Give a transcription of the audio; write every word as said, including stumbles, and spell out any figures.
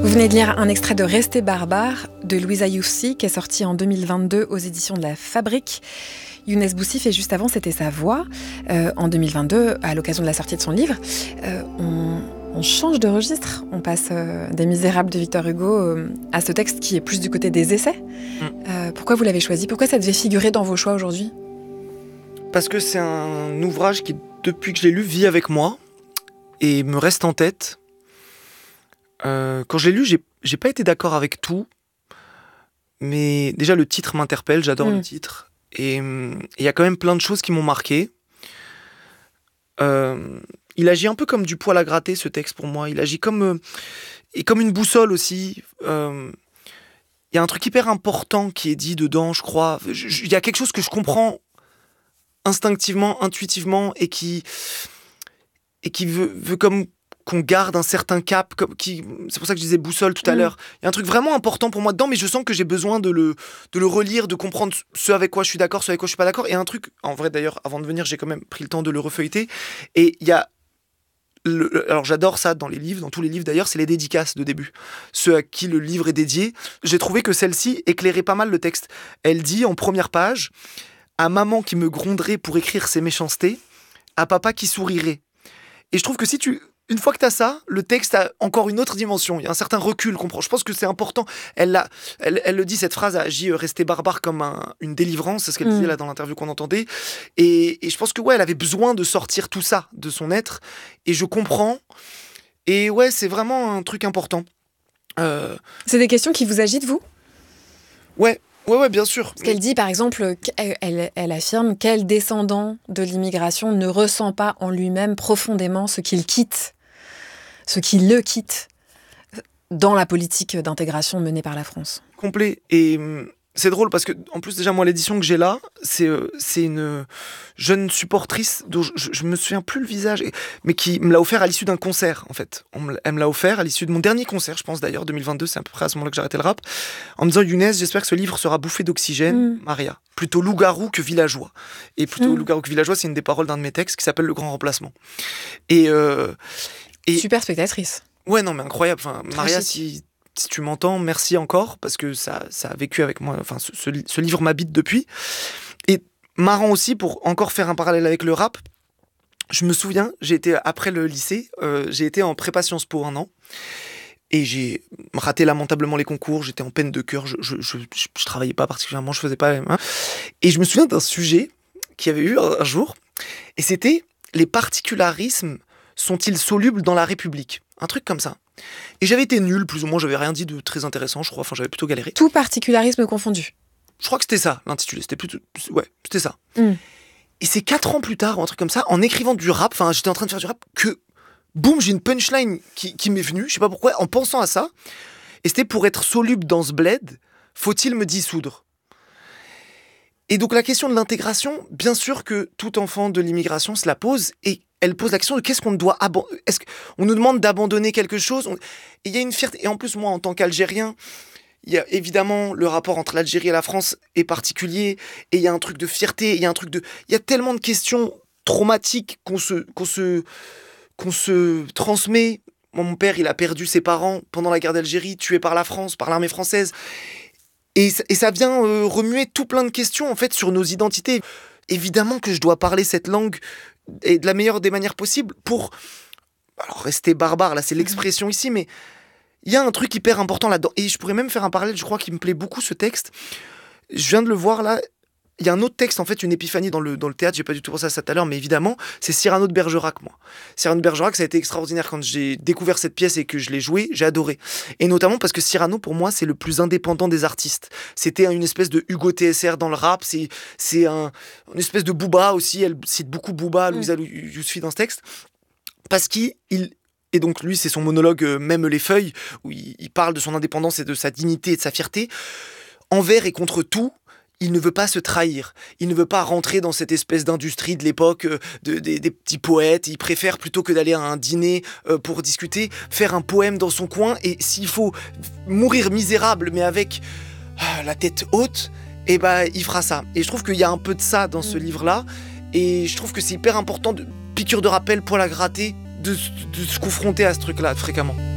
Vous venez de lire un extrait de Rester barbare de Louisa Youssi, qui est sorti en deux mille vingt-deux aux éditions de La Fabrique. Younes Boussif, et juste avant, c'était sa voix. Euh, en deux mille vingt-deux, à l'occasion de la sortie de son livre, euh, on, on change de registre. On passe euh, des Misérables de Victor Hugo euh, à ce texte qui est plus du côté des essais. Mm. Euh, pourquoi vous l'avez choisi ? Pourquoi ça devait figurer dans vos choix aujourd'hui ? Parce que c'est un ouvrage qui, depuis que je l'ai lu, vit avec moi et me reste en tête. Euh, quand je l'ai lu, j'ai, j'ai pas été d'accord avec tout, mais déjà le titre m'interpelle, j'adore mmh. le titre, et il y a quand même plein de choses qui m'ont marqué. Euh, il agit un peu comme du poil à gratter, ce texte, pour moi. Il agit comme, euh, et comme une boussole aussi. Il euh, y a un truc hyper important qui est dit dedans, je crois. Il y a quelque chose que je comprends instinctivement, intuitivement, et qui, et qui veut, veut comme... qu'on garde un certain cap, comme, qui, c'est pour ça que je disais boussole tout à mmh. l'heure. Il y a un truc vraiment important pour moi dedans, mais je sens que j'ai besoin de le, de le relire, de comprendre ce avec quoi je suis d'accord, ce avec quoi je suis pas d'accord. Et un truc, en vrai d'ailleurs, avant de venir, j'ai quand même pris le temps de le refeuilleter. Et il y a, le, alors j'adore ça dans les livres, dans tous les livres d'ailleurs, c'est les dédicaces de début. Ceux à qui le livre est dédié. J'ai trouvé que celle-ci éclairait pas mal le texte. Elle dit en première page, à maman qui me gronderait pour écrire ses méchancetés, à papa qui sourirait. Et je trouve que si tu... Une fois que tu as ça, le texte a encore une autre dimension. Il y a un certain recul, comprends. Je pense que c'est important. Elle, l'a, elle, elle le dit, cette phrase a agi euh, rester barbare comme un, une délivrance. C'est ce qu'elle mmh. disait là dans l'interview qu'on entendait. Et, et je pense que ouais, elle avait besoin de sortir tout ça de son être. Et je comprends. Et ouais, c'est vraiment un truc important. Euh... C'est des questions qui vous agitent, vous ? Ouais. Ouais, ouais, bien sûr. Parce qu'elle dit, par exemple, elle, elle, elle affirme quel descendant de l'immigration ne ressent pas en lui-même profondément ce qu'il quitte, ce qui le quitte dans la politique d'intégration menée par la France. Complet. Et c'est drôle parce que, en plus, déjà, moi, l'édition que j'ai là, c'est, euh, c'est une jeune supportrice dont je, je me souviens plus le visage, mais qui me l'a offert à l'issue d'un concert, en fait. On me, elle me l'a offert à l'issue de mon dernier concert, je pense d'ailleurs, deux mille vingt-deux, c'est à peu près à ce moment-là que j'ai arrêté le rap, en me disant, Younes, j'espère que ce livre sera bouffé d'oxygène, mmh. Maria. Plutôt loup-garou que villageois. Et plutôt mmh. loup-garou que villageois, c'est une des paroles d'un de mes textes qui s'appelle Le Grand Remplacement. Et, euh, et... Super spectatrice. Ouais, non, mais incroyable. Enfin, Très Maria, chic. si... Si tu m'entends, merci encore, parce que ça, ça a vécu avec moi, enfin, ce, ce, ce livre m'habite depuis. Et marrant aussi, pour encore faire un parallèle avec le rap, je me souviens, j'ai été, après le lycée, euh, j'ai été en prépa Sciences Po un an, et j'ai raté lamentablement les concours, j'étais en peine de cœur, je, je, je, je, je travaillais pas particulièrement, je faisais pas... Hein, et je me souviens d'un sujet qu'il y avait eu un, un jour, et c'était « Les particularismes sont-ils solubles dans la République ?» Un truc comme ça. Et j'avais été nul, plus ou moins, j'avais rien dit de très intéressant, je crois, enfin j'avais plutôt galéré. Tout particularisme confondu. Je crois que c'était ça, l'intitulé, c'était plutôt... Ouais, c'était ça. Mm. Et c'est quatre ans plus tard, ou un truc comme ça, en écrivant du rap, enfin j'étais en train de faire du rap, que, boum, j'ai une punchline qui, qui m'est venue, je sais pas pourquoi, en pensant à ça, et c'était « Pour être soluble dans ce bled, faut-il me dissoudre ?» Et donc la question de l'intégration, bien sûr que tout enfant de l'immigration se la pose, et elle pose la question de qu'est-ce qu'on doit abandonner. Est-ce qu'on nous demande d'abandonner quelque chose ? Il y a une fierté. Et en plus, moi, en tant qu'Algérien, il y a évidemment le rapport entre l'Algérie et la France est particulier. Et il y a un truc de fierté. Il y a un truc de. Il y a tellement de questions traumatiques qu'on se, qu'on se, qu'on se transmet. Moi, mon père, il a perdu ses parents pendant la guerre d'Algérie, tué par la France, par l'armée française. Et, et ça vient euh, remuer tout plein de questions, en fait, sur nos identités. Évidemment que je dois parler cette langue et de la meilleure des manières possibles pour alors rester barbare, là c'est l'expression ici, mais il y a un truc hyper important là-dedans, et je pourrais même faire un parallèle, je crois qu'il me plaît beaucoup ce texte, je viens de le voir là, il y a un autre texte en fait, une épiphanie dans le, dans le théâtre, j'ai pas du tout pensé à ça tout à l'heure, mais évidemment c'est Cyrano de Bergerac, moi. Cyrano de Bergerac, ça a été extraordinaire quand j'ai découvert cette pièce et que je l'ai jouée, j'ai adoré, et notamment parce que Cyrano pour moi c'est le plus indépendant des artistes, c'était une espèce de Hugo T S R dans le rap, c'est, c'est un, une espèce de Booba aussi, elle cite beaucoup Booba, Louisa mmh. Yousfi dans ce texte, parce qu'il... Et donc lui, c'est son monologue euh, « Même les feuilles », où il, il parle de son indépendance et de sa dignité et de sa fierté. Envers et contre tout, il ne veut pas se trahir. Il ne veut pas rentrer dans cette espèce d'industrie de l'époque, euh, de, de, des petits poètes. Il préfère, plutôt que d'aller à un dîner euh, pour discuter, faire un poème dans son coin. Et s'il faut mourir misérable, mais avec euh, la tête haute, eh ben, il fera ça. Et je trouve qu'il y a un peu de ça dans ce livre-là. Et je trouve que c'est hyper important, de piqûre de rappel, poil à gratter, de, de se confronter à ce truc-là fréquemment.